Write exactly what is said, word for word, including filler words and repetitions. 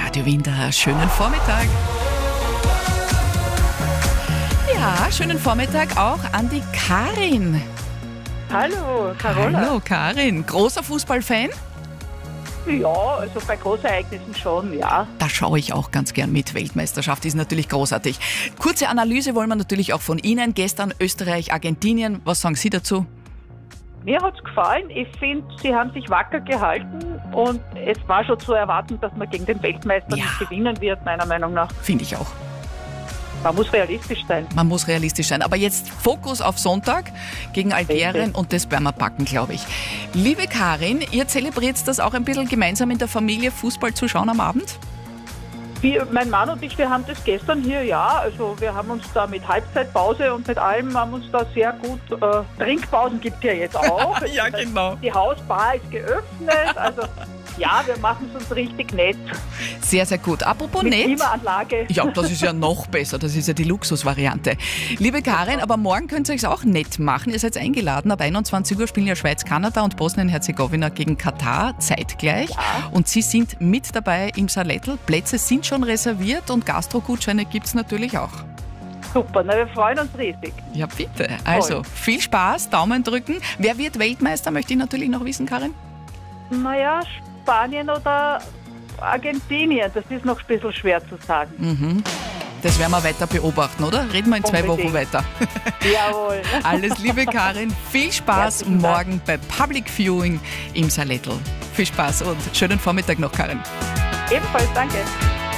Radio Winder. Schönen Vormittag. Ja, schönen Vormittag auch an die Karin. Hallo, Carola. Hallo, Karin. Großer Fußballfan? Ja, also bei Großereignissen schon, ja. Da schaue ich auch ganz gern mit. Weltmeisterschaft ist natürlich großartig. Kurze Analyse wollen wir natürlich auch von Ihnen. Gestern Österreich, Argentinien. Was sagen Sie dazu? Mir hat es gefallen. Ich finde, sie haben sich wacker gehalten und es war schon zu erwarten, dass man gegen den Weltmeister Ja. nicht gewinnen wird, meiner Meinung nach. Finde ich auch. Man muss realistisch sein. Man muss realistisch sein. Aber jetzt Fokus auf Sonntag gegen Algerien Richtig. und das werden wir packen, glaube ich. Liebe Karin, ihr zelebriert das auch ein bisschen gemeinsam in der Familie, Fußball zu schauen am Abend? Wir, mein Mann und ich, wir haben das gestern hier, ja, also wir haben uns da mit Halbzeitpause und mit allem, haben uns da sehr gut, äh, Trinkpausen gibt es ja jetzt auch. Ja, genau. Die Hausbar ist geöffnet, also ja, wir machen es uns richtig nett. Sehr, sehr gut. Apropos Mit nett. Klimaanlage. Ja, das ist ja noch besser. Das ist ja die Luxusvariante. Liebe Karin, aber morgen könnt ihr euch auch nett machen. Ihr seid eingeladen. Ab einundzwanzig Uhr spielen ja Schweiz, Kanada und Bosnien-Herzegowina gegen Katar zeitgleich. Ja. Und Sie sind mit dabei im Salettl. Plätze sind schon reserviert und Gastro-Gutscheine gibt es natürlich auch. Super, na, wir freuen uns riesig. Ja, bitte. Also, viel Spaß, Daumen drücken. Wer wird Weltmeister, möchte ich natürlich noch wissen, Karin. Naja, Spanien oder Argentinien, das ist noch ein bisschen schwer zu sagen. Mhm. Das werden wir weiter beobachten, oder? Reden wir in zwei Unbedingt. Wochen weiter. Jawohl. Alles Liebe, Karin. Viel Spaß Herzlichen Dank. morgen bei Public Viewing im Salettl. Viel Spaß und schönen Vormittag noch, Karin. Ebenfalls, danke.